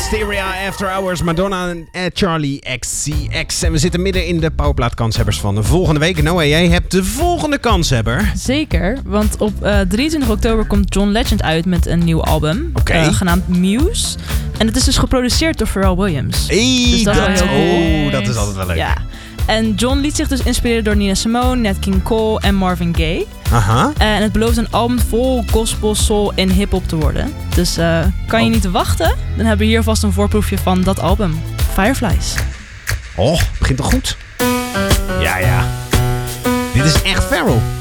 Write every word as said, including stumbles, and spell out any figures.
Hysteria, After Hours, Madonna en uh, Charlie X C X. En we zitten midden in de Powerplaat kanshebbers van de volgende week. Noah, jij hebt de volgende kanshebber. Zeker, want op uh, drieëntwintig oktober komt John Legend uit met een nieuw album. Okay. Uh, genaamd Muse. En het is dus geproduceerd door Pharrell Williams. Hey, dus dat, dat, is wel heel oh, dat is altijd wel leuk. Ja. En John liet zich dus inspireren door Nina Simone, Nat King Cole en Marvin Gaye. Aha. En het belooft een album vol gospel, soul en hip-hop te worden. Dus uh, kan je oh. niet wachten? Dan hebben we hier vast een voorproefje van dat album. Fireflies. Oh, begint toch goed? Ja, ja. Dit is echt Pharrell.